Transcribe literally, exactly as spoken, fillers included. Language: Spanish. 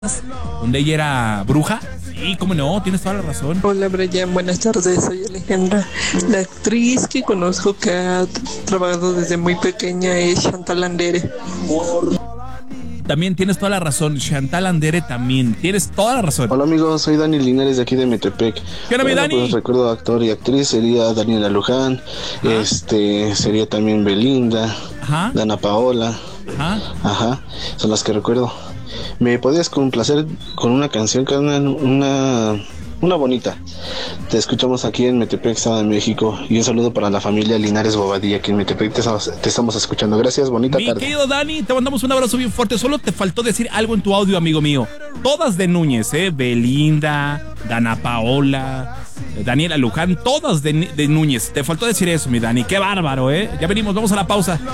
donde ella era bruja. Sí, cómo no, tienes toda la razón. Hola Brian, buenas tardes, soy Alejandra. La actriz que conozco que ha trabajado desde muy pequeña es Chantal Andere. También tienes toda la razón, Chantal Andere también, tienes toda la razón. Hola amigos, soy Dani Linares de aquí de Metepec. ¿Qué onda, mi bueno, Dani? Pues recuerdo actor y actriz, sería Daniela Luján, Ajá. este, sería también Belinda, Ajá. Dana Paola, Ajá. ajá, son las que recuerdo. ¿Me podías complacer con una canción, carnal? Una, una bonita. Te escuchamos aquí en Metepec, Estado de México. Y un saludo para la familia Linares Bobadilla, aquí en Metepec te estamos, te estamos escuchando. Gracias, bonita Mi tarde. querido Dani, te mandamos un abrazo bien fuerte. Solo te faltó decir algo en tu audio, amigo mío. Todas de Núñez, ¿eh? Belinda, Dana Paola, Daniela Luján, todas de, de Núñez. Te faltó decir eso, mi Dani. Qué bárbaro, ¿eh? Ya venimos, vamos a la pausa.